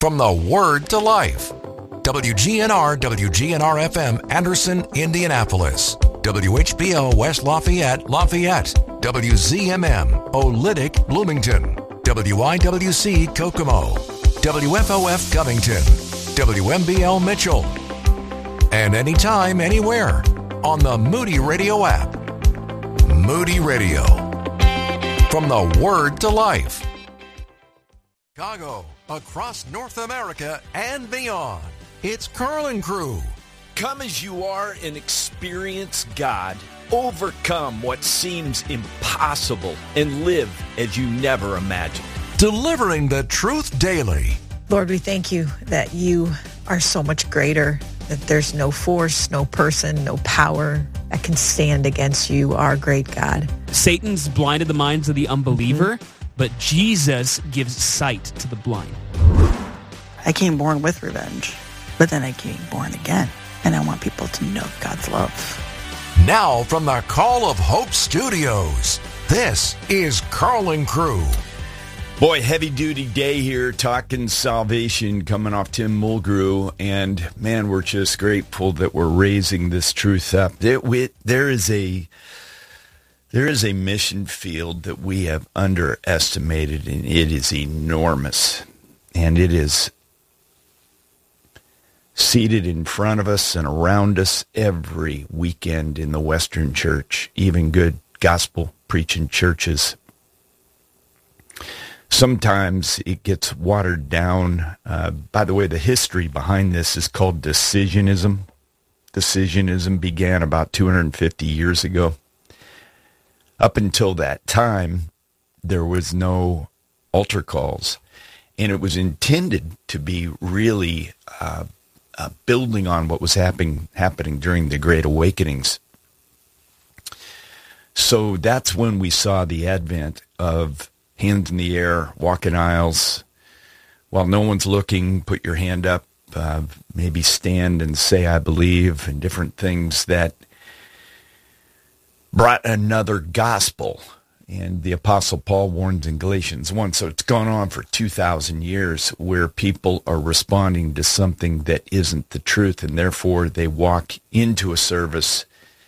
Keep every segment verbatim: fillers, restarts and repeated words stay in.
From the Word to Life. W G N R, W G N R F M, Anderson, Indianapolis. W H B O West Lafayette, Lafayette. W Z M M, Olytic, Bloomington. W I W C, Kokomo. W F O F, Covington. W M B L, Mitchell. And anytime, anywhere on the Moody Radio app. Moody Radio. From the Word to Life. Chicago, across North America and beyond. It's Carl and Crew. Come as you are and experience God. Overcome what seems impossible and live as you never imagined. Delivering the truth daily. Lord, we thank you that you are so much greater, that there's no force, no person, no power that can stand against you, our great God. Satan's blinded the minds of the unbeliever, mm-hmm. but Jesus gives sight to the blind. I came born with revenge, but then I came born again, and I want people to know God's love. Now from the Call of Hope Studios, this is Carl and Crew. Boy, heavy-duty day here, talking salvation, coming off Tim Mulgrew, and man, we're just grateful that we're raising this truth up. There, we, there is a there is a mission field that we have underestimated, and it is enormous, and it is seated in front of us and around us every weekend in the Western Church, even good gospel-preaching churches. Sometimes it gets watered down. Uh, by the way, the history behind this is called decisionism. Decisionism began about two hundred fifty years ago. Up until that time, there was no altar calls, and it was intended to be really uh, uh, building on what was happening happening during the Great Awakenings. So that's when we saw the advent of hands in the air, walking aisles. While no one's looking, put your hand up, uh, maybe stand and say, I believe, and different things that brought another gospel. And the Apostle Paul warns in Galatians one. So it's gone on for two thousand years where people are responding to something that isn't the truth, and therefore they walk into a service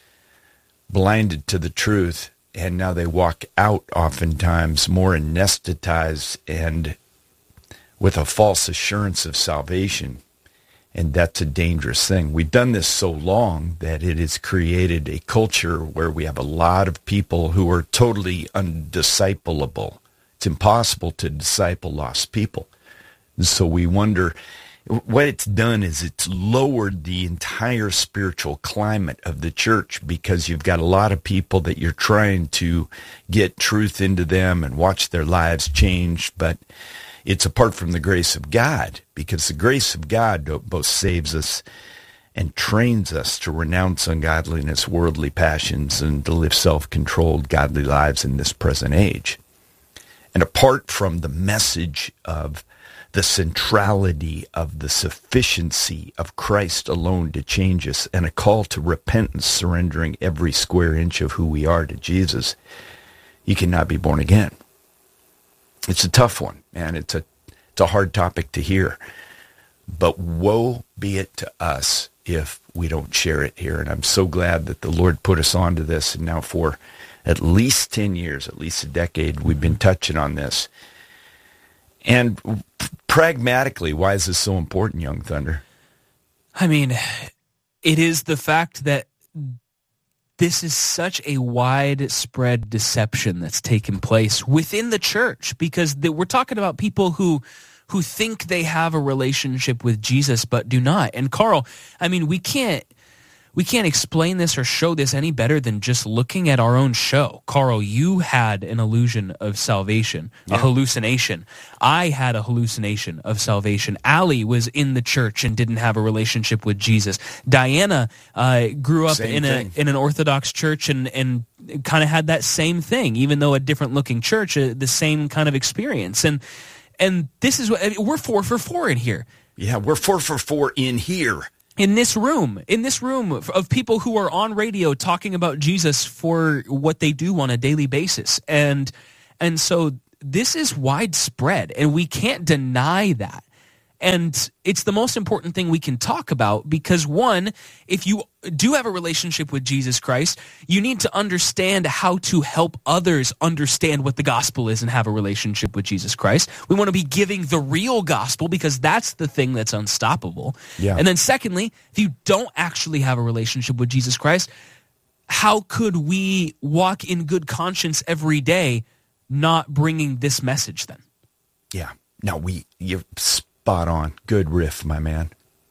blinded to the truth. And now they walk out oftentimes more anesthetized and with a false assurance of salvation. And that's a dangerous thing. We've done this so long that it has created a culture where we have a lot of people who are totally undiscipleable. It's impossible to disciple lost people. And so we wonder, what it's done is it's lowered the entire spiritual climate of the church, because you've got a lot of people that you're trying to get truth into them and watch their lives change, but it's apart from the grace of God, because the grace of God both saves us and trains us to renounce ungodliness, worldly passions, and to live self-controlled, godly lives in this present age. And apart from the message of the centrality of the sufficiency of Christ alone to change us, and a call to repentance, surrendering every square inch of who we are to Jesus, you cannot be born again. It's a tough one, man. It's a, it's a hard topic to hear. But woe be it to us if we don't share it here. And I'm so glad that the Lord put us onto this, and now for at least ten years, at least a decade, we've been touching on this. And pragmatically, why is this so important, Young Thunder? I mean, it is the fact that this is such a widespread deception that's taken place within the church, because the, we're talking about people who who think they have a relationship with Jesus but do not. And Carl, I mean, we can't we can't explain this or show this any better than just looking at our own show. Carl, you had an illusion of salvation, yeah. a hallucination. I had a hallucination of salvation. Allie was in the church and didn't have a relationship with Jesus. Diana uh, grew up same in thing. a in an Orthodox church and and kind of had that same thing, even though a different looking church, uh, the same kind of experience. And and this is what we're four for four in here. Yeah, we're four for four in here. In this room, in this room of people who are on radio talking about Jesus for what they do on a daily basis. And and so this is widespread, and we can't deny that. And it's the most important thing we can talk about because, one, if you do have a relationship with Jesus Christ, you need to understand how to help others understand what the gospel is and have a relationship with Jesus Christ. We want to be giving the real gospel because that's the thing that's unstoppable. Yeah. And then secondly, if you don't actually have a relationship with Jesus Christ, how could we walk in good conscience every day not bringing this message then? Yeah. No, we, you're spot on. Good riff, my man.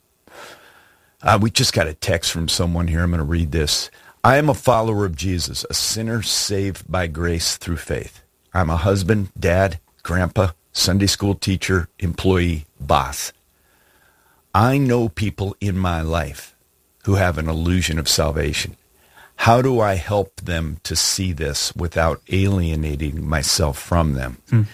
Uh, we just got a text from someone here. I'm going to read this. I am a follower of Jesus, a sinner saved by grace through faith. I'm a husband, dad, grandpa, Sunday school teacher, employee, boss. I know people in my life who have an illusion of salvation. How do I help them to see this without alienating myself from them? Hmm.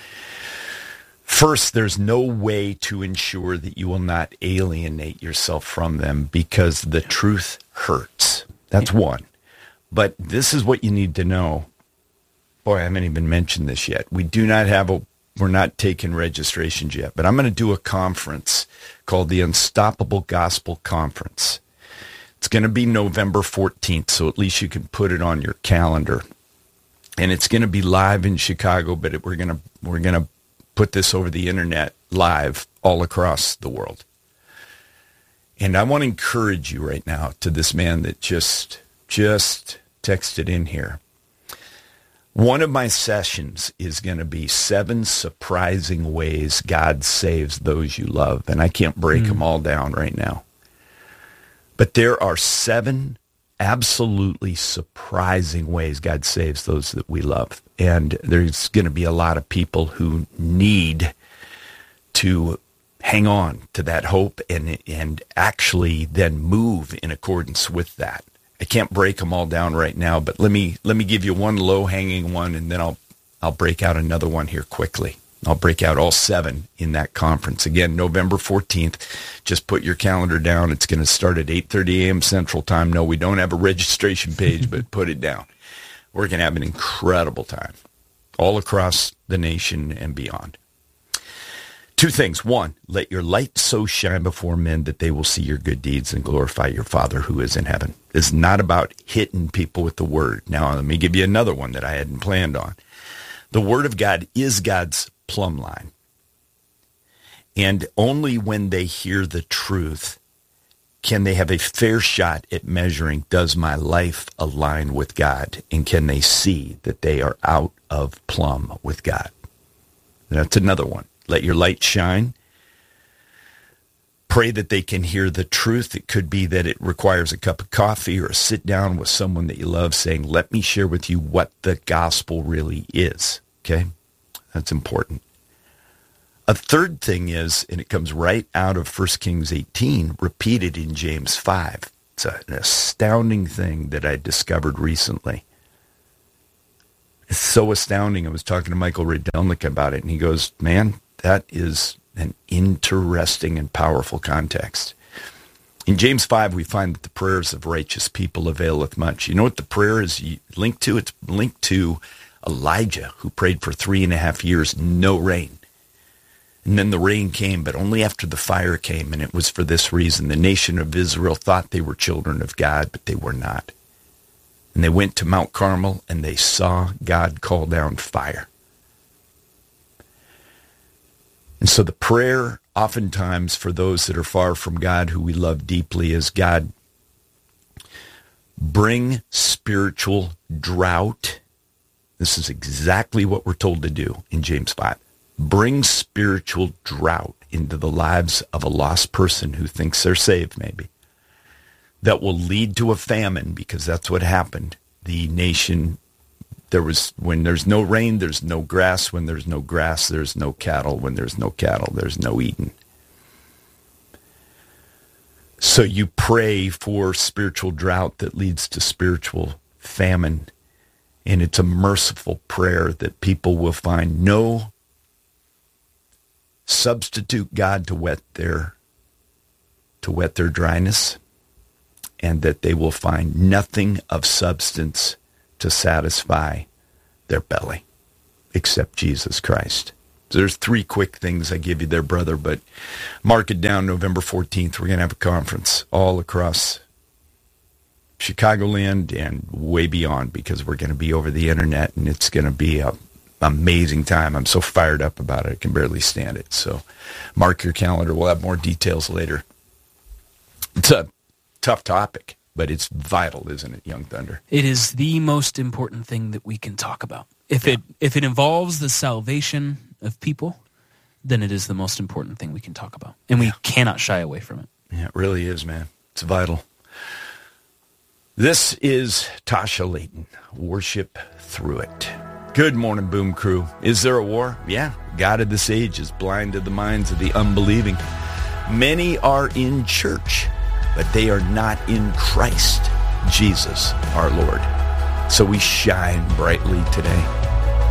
First, there's no way to ensure that you will not alienate yourself from them because the truth hurts. That's one. But this is what you need to know. Boy, I haven't even mentioned this yet. We do not have a, we're not taking registrations yet, but I'm going to do a conference called the Unstoppable Gospel Conference. It's going to be November fourteenth, so at least you can put it on your calendar. And it's going to be live in Chicago, but it, we're going to we're going to put this over the internet live all across the world. And I want to encourage you right now to this man that just just texted in here. One of my sessions is going to be seven surprising ways God saves those you love. And I can't break mm. them all down right now. But there are seven absolutely surprising ways God saves those that we love. And there's going to be a lot of people who need to hang on to that hope and and actually then move in accordance with that. I can't break them all down right now, but let me let me give you one low-hanging one, and then I'll I'll break out another one here quickly. I'll break out all seven in that conference. Again, November fourteenth. Just put your calendar down. It's going to start at eight thirty a.m. Central Time. No, we don't have a registration page, but put it down. We're going to have an incredible time all across the nation and beyond. Two things. One, let your light so shine before men that they will see your good deeds and glorify your Father who is in heaven. It's not about hitting people with the word. Now, let me give you another one that I hadn't planned on. The Word of God is God's plumb line. And only when they hear the truth can they have a fair shot at measuring, does my life align with God? And can they see that they are out of plumb with God? That's another one. Let your light shine. Pray that they can hear the truth. It could be that it requires a cup of coffee or a sit down with someone that you love saying, let me share with you what the gospel really is. Okay? That's important. A third thing is, and it comes right out of First Kings eighteen, repeated in James five. It's an astounding thing that I discovered recently. It's so astounding. I was talking to Michael Rydelnik about it, and he goes, man, that is an interesting and powerful context. In James five, we find that the prayers of righteous people availeth much. You know what the prayer is linked to? It's linked to Elijah, who prayed for three and a half years, no rain. And then the rain came, but only after the fire came, and it was for this reason. The nation of Israel thought they were children of God, but they were not. And they went to Mount Carmel, and they saw God call down fire. And so the prayer, oftentimes, for those that are far from God, who we love deeply, is, God, bring spiritual drought. This is exactly what we're told to do in James five. Bring spiritual drought into the lives of a lost person who thinks they're saved, maybe, that will lead to a famine, because that's what happened. The nation, there was, when there's no rain, there's no grass. When there's no grass, there's no cattle. When there's no cattle, there's no Eden. So you pray for spiritual drought that leads to spiritual famine. And it's a merciful prayer that people will find no substitute God to wet their to wet their dryness, and that they will find nothing of substance to satisfy their belly except Jesus Christ. So there's three quick things I give you there, brother, but mark it down. November fourteenth, we're going to have a conference all across Chicagoland and way beyond, because we're going to be over the internet, and it's going to be an amazing time. I'm so fired up about it, I can barely stand it. So mark your calendar. We'll have more details later. It's a tough topic, but it's vital, isn't it, Young Thunder? It is the most important thing that we can talk about. If yeah. it if it involves the salvation of people, then it is the most important thing we can talk about. And we yeah. cannot shy away from it. Yeah, it really is, man. It's vital. This is Tasha Layton. Worship through it. Good morning, Boom Crew. Is there a war? Yeah. God of this age is blind to the minds of the unbelieving. Many are in church, but they are not in Christ, Jesus, our Lord. So we shine brightly today.